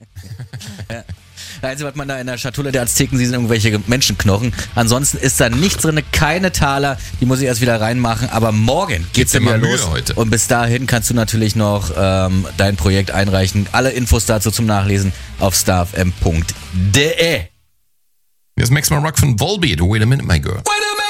Das Einzige, was man da in der Schatulle der Azteken sieht, sind irgendwelche Menschenknochen. Ansonsten ist da nichts drin, keine Taler. Die muss ich erst wieder reinmachen. Aber morgen geht's dann wieder los. Heute. Und bis dahin kannst du natürlich noch dein Projekt einreichen. Alle Infos dazu zum Nachlesen auf starfm.de. Hier ist Maximum Rock von Volbeat. Wait a minute, my girl. Wait a minute.